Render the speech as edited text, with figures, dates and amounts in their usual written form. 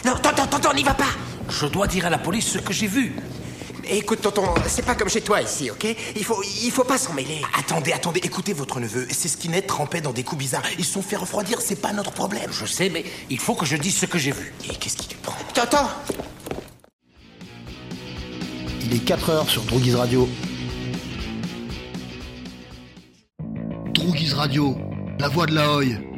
Non, tonton, n'y va pas. Je dois dire à la police ce que j'ai vu. Écoute, tonton, c'est pas comme chez toi ici, ok? Il faut pas s'en mêler. Attendez, écoutez votre neveu. Ces skinheads trempaient dans des coups bizarres. Ils se sont fait refroidir, c'est pas notre problème. Je sais, mais il faut que je dise ce que j'ai vu. Et qu'est-ce qui te prend? Tonton! Il est 4h sur Droguise Radio. Droguise Radio, la voix de la Hoye.